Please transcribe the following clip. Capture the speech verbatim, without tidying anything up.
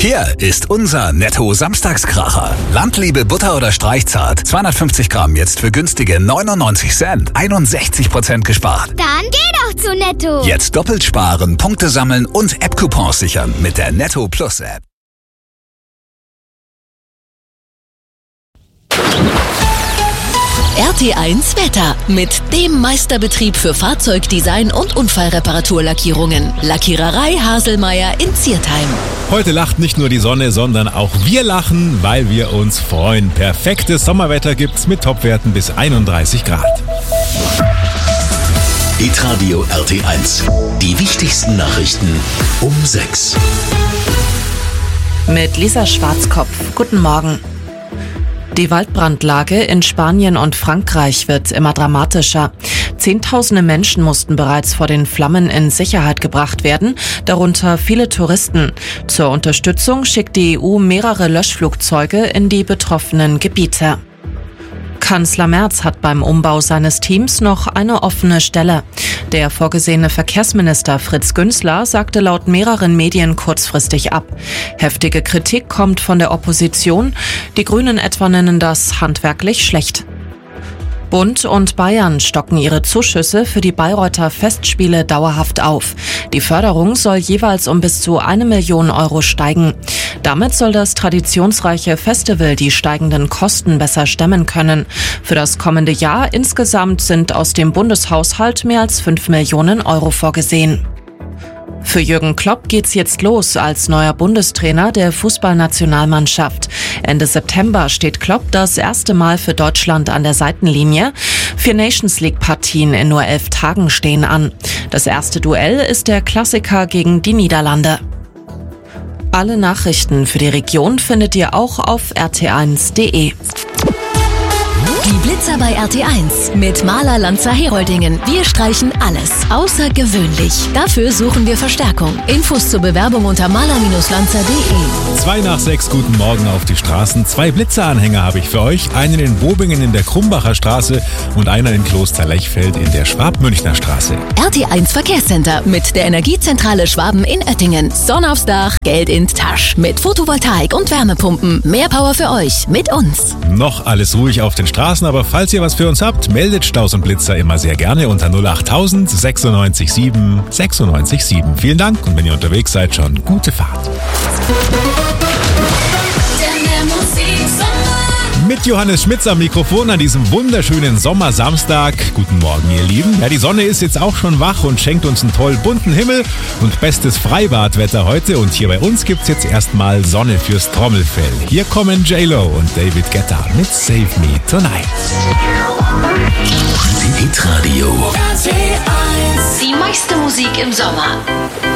Hier ist unser Netto-Samstagskracher. Landliebe Butter oder Streichzart. zweihundertfünfzig Gramm jetzt für günstige neunundneunzig Cent. einundsechzig Prozent gespart. Dann geh doch zu Netto. Jetzt doppelt sparen, Punkte sammeln und App-Coupons sichern mit der Netto Plus App. R T eins Wetter mit dem Meisterbetrieb für Fahrzeugdesign und Unfallreparaturlackierungen. Lackiererei Haselmeier in Ziertheim. Heute lacht nicht nur die Sonne, sondern auch wir lachen, weil wir uns freuen. Perfektes Sommerwetter gibt's mit Topwerten bis einunddreißig Grad. Hitradio R T eins. Die wichtigsten Nachrichten um sechs. Mit Lisa Schwarzkopf. Guten Morgen. Die Waldbrandlage in Spanien und Frankreich wird immer dramatischer. Zehntausende Menschen mussten bereits vor den Flammen in Sicherheit gebracht werden, darunter viele Touristen. Zur Unterstützung schickt die E U mehrere Löschflugzeuge in die betroffenen Gebiete. Kanzler Merz hat beim Umbau seines Teams noch eine offene Stelle. Der vorgesehene Verkehrsminister Fritz Günzler sagte laut mehreren Medien kurzfristig ab. Heftige Kritik kommt von der Opposition. Die Grünen etwa nennen das handwerklich schlecht. Bund und Bayern stocken ihre Zuschüsse für die Bayreuther Festspiele dauerhaft auf. Die Förderung soll jeweils um bis zu eine Million Euro steigen. Damit soll das traditionsreiche Festival die steigenden Kosten besser stemmen können. Für das kommende Jahr insgesamt sind aus dem Bundeshaushalt mehr als fünf Millionen Euro vorgesehen. Für Jürgen Klopp geht's jetzt los als neuer Bundestrainer der Fußballnationalmannschaft. Ende September steht Klopp das erste Mal für Deutschland an der Seitenlinie. Vier Nations-League-Partien in nur elf Tagen stehen an. Das erste Duell ist der Klassiker gegen die Niederlande. Alle Nachrichten für die Region findet ihr auch auf r t eins punkt d e. Die Blitzer bei R T eins mit Maler Lanzer Heroldingen. Wir streichen alles außergewöhnlich. Dafür suchen wir Verstärkung. Infos zur Bewerbung unter maler Lanzer punkt d e. Zwei nach sechs, guten Morgen auf die Straßen. Zwei Blitzeranhänger habe ich für euch. Einen in Bobingen in der Krumbacher Straße und einer in Kloster-Lechfeld in der Schwab-Münchner Straße. R T eins Verkehrscenter mit der Energiezentrale Schwaben in Oettingen. Sonne aufs Dach, Geld in Tasch. Mit Photovoltaik und Wärmepumpen. Mehr Power für euch mit uns. Noch alles ruhig auf den Straßen, aber falls ihr was für uns habt, meldet Staus und Blitzer immer sehr gerne unter null achttausend sechsundneunzig sieben sechsundneunzig sieben. Vielen Dank und wenn ihr unterwegs seid, schon gute Fahrt. Mit Johannes Schmitz am Mikrofon an diesem wunderschönen Sommersamstag. Guten Morgen, ihr Lieben. Ja, die Sonne ist jetzt auch schon wach und schenkt uns einen toll bunten Himmel und bestes Freibadwetter heute. Und hier bei uns gibt's jetzt erstmal Sonne fürs Trommelfell. Hier kommen J-Lo und David Guetta mit Save Me Tonight. Hitradio. Die meiste Musik im Sommer.